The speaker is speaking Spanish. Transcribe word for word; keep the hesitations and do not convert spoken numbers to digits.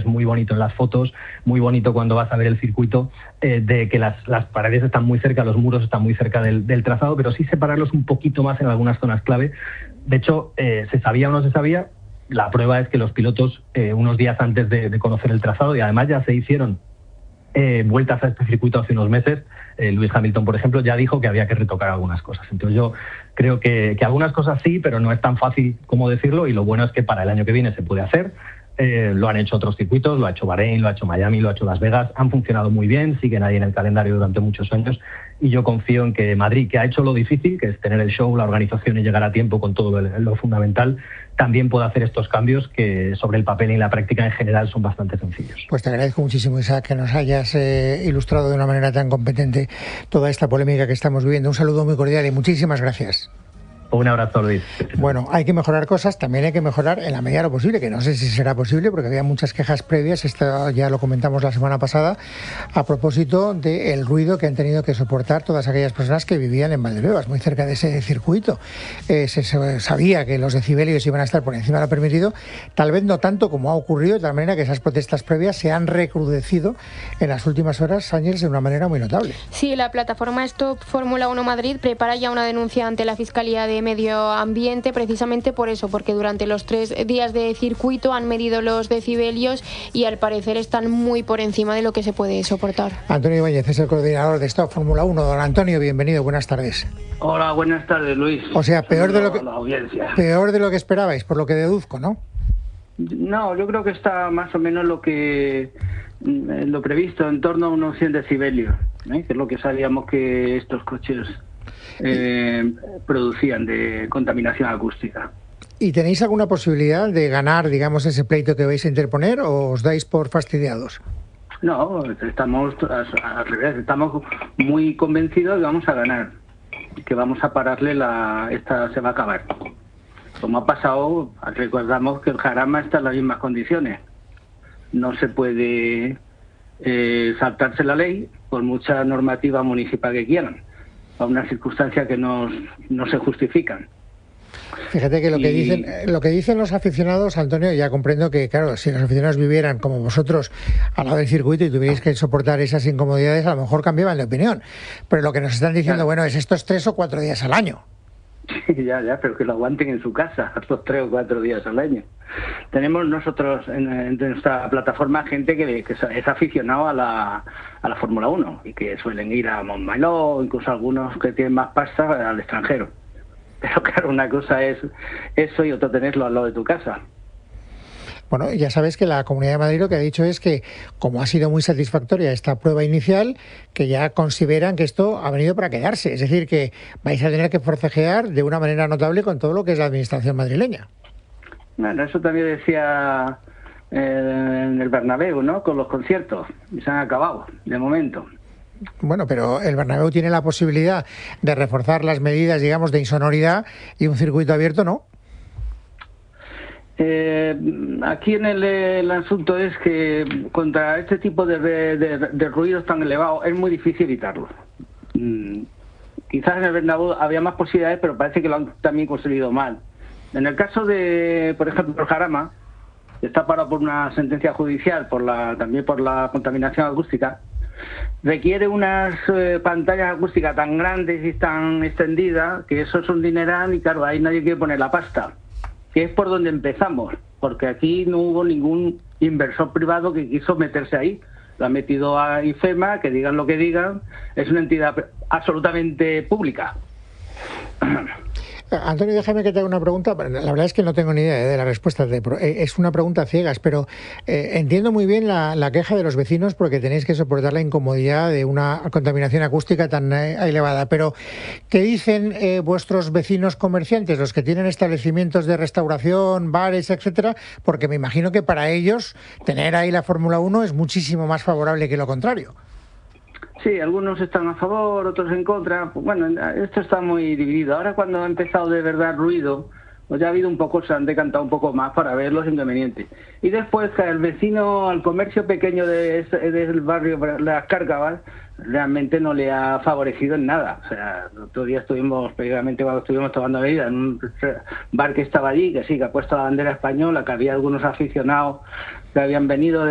es muy bonito en las fotos, muy bonito cuando vas a ver el circuito, eh, de que las, las paredes están muy cerca, los muros están muy cerca del, del trazado, pero sí separarlos un poquito más en algunas zonas clave. De hecho, eh, se sabía o no se sabía, la prueba es que los pilotos, eh, unos días antes de, de conocer el trazado, y además ya se hicieron eh, vueltas a este circuito hace unos meses, eh, Lewis Hamilton, por ejemplo, ya dijo que había que retocar algunas cosas. Entonces yo creo que, que algunas cosas sí, pero no es tan fácil como decirlo, y lo bueno es que para el año que viene se puede hacer. Eh, lo han hecho otros circuitos, lo ha hecho Bahrein, lo ha hecho Miami, lo ha hecho Las Vegas, han funcionado muy bien, siguen ahí en el calendario durante muchos años, y yo confío en que Madrid, que ha hecho lo difícil, que es tener el show, la organización y llegar a tiempo con todo lo, lo fundamental, también pueda hacer estos cambios que sobre el papel y en la práctica en general son bastante sencillos. Pues te agradezco muchísimo, Isaac, que nos hayas eh, ilustrado de una manera tan competente toda esta polémica que estamos viviendo. Un saludo muy cordial y muchísimas gracias. Un abrazo, Luis. Bueno, hay que mejorar cosas, también hay que mejorar en la medida de lo posible, que no sé si será posible porque había muchas quejas previas, esto ya lo comentamos la semana pasada, a propósito del ruido que han tenido que soportar todas aquellas personas que vivían en Valdebebas, muy cerca de ese circuito. Eh, se, se sabía que los decibelios iban a estar por encima de lo permitido, tal vez no tanto como ha ocurrido, de tal manera que esas protestas previas se han recrudecido en las últimas horas, Ángels, de una manera muy notable. Sí, la plataforma Stop Fórmula uno Madrid prepara ya una denuncia ante la Fiscalía de Medio Ambiente, precisamente por eso, porque durante los tres días de circuito han medido los decibelios y al parecer están muy por encima de lo que se puede soportar. Antonio Ibáñez es el coordinador de Stop Fórmula uno. Don Antonio, bienvenido, buenas tardes. Hola, buenas tardes, Luis. O sea, peor de lo que, la audiencia. peor de lo que esperabais, por lo que deduzco, ¿no? No, yo creo que está más o menos lo que lo previsto, en torno a unos cien decibelios, ¿eh? Que es lo que sabíamos que estos coches eh, producían de contaminación acústica. ¿Y tenéis alguna posibilidad de ganar, digamos, ese pleito que vais a interponer o os dais por fastidiados? No, estamos al revés, estamos muy convencidos que vamos a ganar, que vamos a pararle la... esta se va a acabar. Como ha pasado, recordamos que el Jarama está en las mismas condiciones. No se puede eh, saltarse la ley por mucha normativa municipal que quieran, a unas circunstancias que no, no se justifican. Fíjate que lo que y... dicen lo que dicen los aficionados, Antonio, ya comprendo que, claro, si los aficionados vivieran como vosotros al lado del circuito y tuvierais que soportar esas incomodidades, a lo mejor cambiaban de opinión. Pero lo que nos están diciendo, claro, bueno, es estos tres o cuatro días al año. Sí, ya, ya, pero que lo aguanten en su casa, estos tres o cuatro días al año. Tenemos nosotros en, en nuestra plataforma gente que, que es aficionado a la, a la Fórmula uno y que suelen ir a Montmeló, incluso algunos que tienen más pasta al extranjero. Pero claro, una cosa es eso y otra tenerlo al lado de tu casa. Bueno, ya sabes que la Comunidad de Madrid lo que ha dicho es que, como ha sido muy satisfactoria esta prueba inicial, que ya consideran que esto ha venido para quedarse. Es decir, que vais a tener que forcejear de una manera notable con todo lo que es la administración madrileña. Bueno, eso también decía eh, en el Bernabéu, ¿no? Con los conciertos. Y se han acabado, de momento. Bueno, pero el Bernabéu tiene la posibilidad de reforzar las medidas, digamos, de insonoridad, y un circuito abierto no. Eh, aquí en el, el asunto es que contra este tipo de, de, de ruidos tan elevados es muy difícil evitarlos. Mm, quizás en el Bernabéu había más posibilidades, pero parece que lo han también conseguido mal. En el caso de, por ejemplo, el Jarama, que está parado por una sentencia judicial, por la también por la contaminación acústica, requiere unas eh, pantallas acústicas tan grandes y tan extendidas que eso es un dineral y claro, ahí nadie quiere poner la pasta, que es por donde empezamos, porque aquí no hubo ningún inversor privado que quiso meterse ahí. Lo ha metido a IFEMA, que digan lo que digan, es una entidad absolutamente pública. Antonio, déjame que te haga una pregunta. La verdad es que no tengo ni idea de la respuesta. De, es una pregunta a ciegas, pero eh, entiendo muy bien la, la queja de los vecinos porque tenéis que soportar la incomodidad de una contaminación acústica tan eh, elevada. Pero, ¿qué dicen eh, vuestros vecinos comerciantes, los que tienen establecimientos de restauración, bares, etcétera? Porque me imagino que para ellos tener ahí la Fórmula uno es muchísimo más favorable que lo contrario. Sí, algunos están a favor, otros en contra. Bueno, esto está muy dividido. Ahora cuando ha empezado de verdad ruido, pues ya ha habido un poco, se han decantado un poco más para ver los inconvenientes. Y después al vecino, al comercio pequeño de, del barrio Las Cárcavas, realmente no le ha favorecido en nada. O sea, el otro día estuvimos, previamente cuando estuvimos tomando bebida en un bar que estaba allí, que sí, que ha puesto la bandera española, que había algunos aficionados que habían venido de